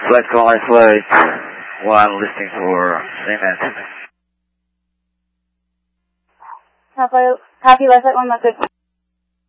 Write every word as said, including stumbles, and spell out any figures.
Flight calling flight one, listing for same answer. Copy, copy, West Flight one, West